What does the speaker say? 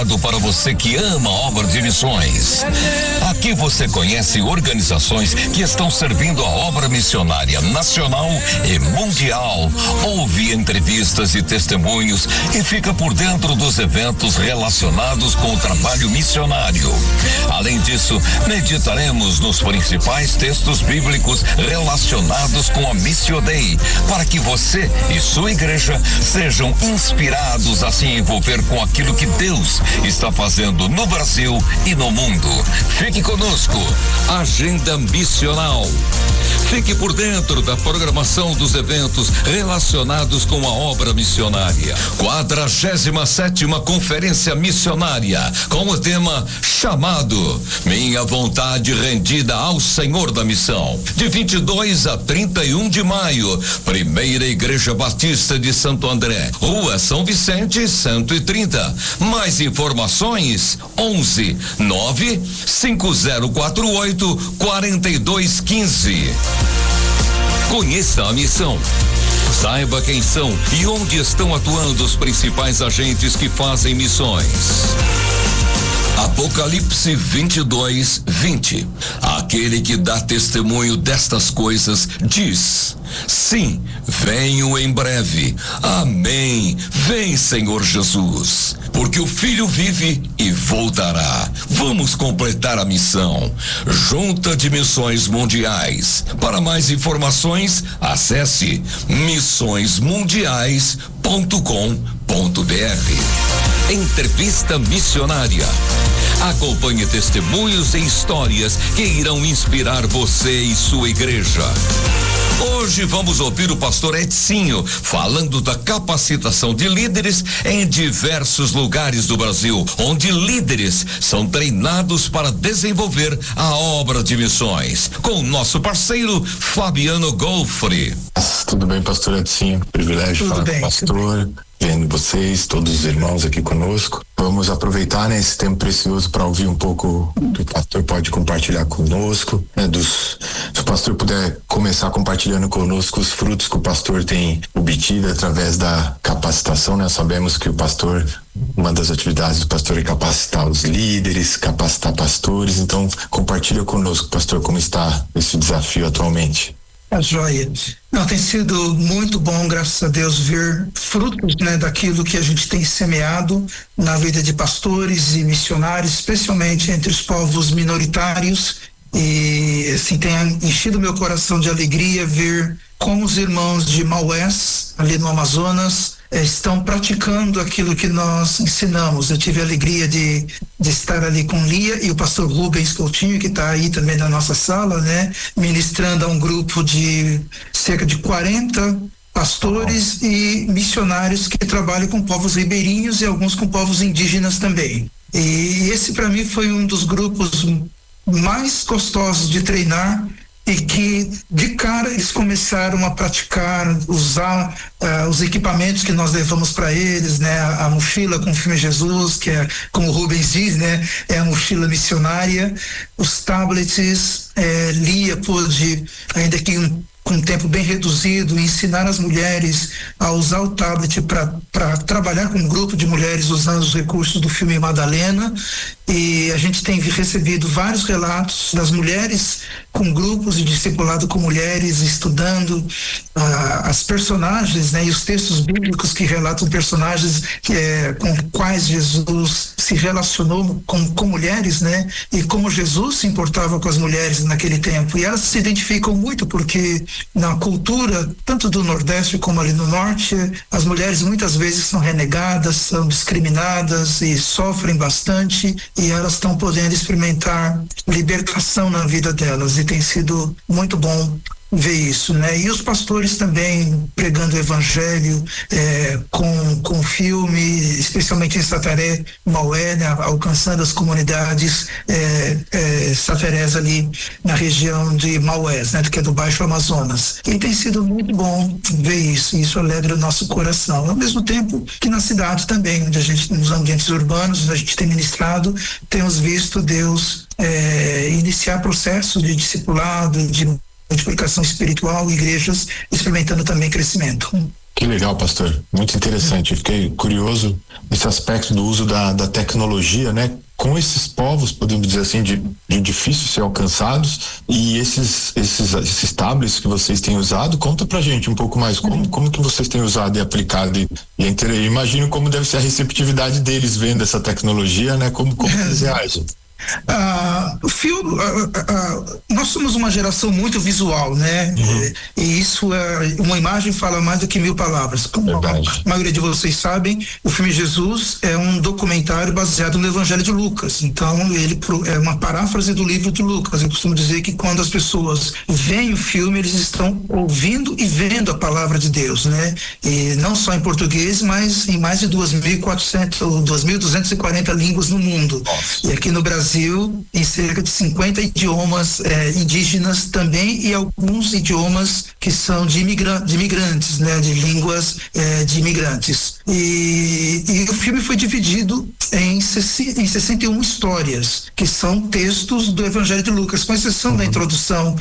Para você que ama a obra de missões. Aqui você conhece organizações que estão servindo a obra missionária nacional e mundial. Ouve entrevistas e testemunhos e fica por dentro dos eventos relacionados com o trabalho missionário. Além disso, meditaremos nos principais textos bíblicos relacionados com a Missio Dei, para que você e sua igreja sejam inspirados a se envolver com aquilo que Deus está fazendo no Brasil e no mundo. Fique conosco. Agenda Missional. Fique por dentro da programação dos eventos relacionados com a obra missionária. 47ª Conferência Missionária, com o tema chamado Minha Vontade Rendida ao Senhor da Missão. De 22 a 31 de maio, Primeira Igreja Batista de Santo André, Rua São Vicente, 130. Mais informações 11 9 5048 4215. Conheça a missão. Saiba quem são e onde estão atuando os principais agentes que fazem missões. Apocalipse 22:20. Aquele que dá testemunho destas coisas diz: sim, venho em breve. Amém. Vem, Senhor Jesus. Porque o Filho vive e voltará. Vamos completar a missão. Junta de Missões Mundiais. Para mais informações, acesse missõesmundiais.com.br. Entrevista missionária. Acompanhe testemunhos e histórias que irão inspirar você e sua igreja. Hoje vamos ouvir o pastor Edsinho falando da capacitação de líderes em diversos lugares do Brasil, onde líderes são treinados para desenvolver a obra de missões. Com o nosso parceiro Fabiano Golfri. Tudo bem, pastor Edsinho? Privilégio falar com o pastor, vendo vocês, todos os irmãos aqui conosco. Vamos aproveitar, né, esse tempo precioso para ouvir um pouco do que o pastor pode compartilhar conosco, né, se o pastor puder começar compartilhando conosco os frutos que o pastor tem obtido através da capacitação, né? Sabemos que o pastor, uma das atividades do pastor é capacitar os líderes, capacitar pastores, então compartilha conosco, pastor, como está esse desafio atualmente. Joia. Não, tem sido muito bom, graças a Deus, ver frutos, né, daquilo que a gente tem semeado na vida de pastores e missionários, especialmente entre os povos minoritários. E assim, tem enchido meu coração de alegria ver como os irmãos de Maués, ali no Amazonas, estão praticando aquilo que nós ensinamos. Eu tive a alegria de estar ali com Lia e o pastor Rubens Coutinho, que está aí também na nossa sala, né, ministrando a um grupo de cerca de 40 pastores e missionários que trabalham com povos ribeirinhos e alguns com povos indígenas também. E esse, para mim, foi um dos grupos mais gostosos de treinar, e que de cara eles começaram a praticar, usar os equipamentos que nós levamos para eles, né? A mochila com o filme Jesus, que é, como o Rubens diz, né? É a mochila missionária, os tablets. Lia pôde, ainda que com um tempo bem reduzido, ensinar as mulheres a usar o tablet para trabalhar com um grupo de mulheres usando os recursos do filme Madalena. E a gente tem recebido vários relatos das mulheres com grupos de discipulado com mulheres, estudando as personagens, né, e os textos bíblicos que relatam personagens com quais Jesus se relacionou com mulheres, né, e como Jesus se importava com as mulheres naquele tempo. E elas se identificam muito porque na cultura, tanto do Nordeste como ali no Norte, as mulheres muitas vezes são renegadas, são discriminadas e sofrem bastante, e elas estão podendo experimentar libertação na vida delas, e tem sido muito bom ver isso, né? E os pastores também pregando o evangelho com filme, especialmente em Sataré, Maué, né? Alcançando as comunidades satarés ali na região de Maués, né? Que é do Baixo Amazonas. E tem sido muito bom ver isso, e isso alegra o nosso coração. Ao mesmo tempo que na cidade também, onde a gente, nos ambientes urbanos, a gente tem ministrado, temos visto Deus iniciar processo de discipulado, de multiplicação espiritual, igrejas experimentando também crescimento. Que legal, pastor. Muito interessante. Eu fiquei curioso nesse aspecto do uso da tecnologia, né? Com esses povos, podemos dizer assim, de difícil ser alcançados, e esses tablets que vocês têm usado, conta pra gente um pouco mais como que vocês têm usado e aplicado, e imagino como deve ser a receptividade deles vendo essa tecnologia, né? Como eles reagem. O filme, nós somos uma geração muito visual, né? E isso uma imagem fala mais do que 1000 palavras. Como a maioria de vocês sabem, o filme Jesus é um documentário baseado no Evangelho de Lucas. Então, ele é uma paráfrase do livro de Lucas. Eu costumo dizer que quando as pessoas veem o filme, eles estão ouvindo e vendo a palavra de Deus, né? E não só em português, mas em mais de 2.240 línguas no mundo. E aqui no Brasil, em cerca de 50 idiomas indígenas também, e alguns idiomas que são de imigrantes, né, de línguas de imigrantes. E o filme foi dividido em 61 histórias, que são textos do Evangelho de Lucas, com exceção da introdução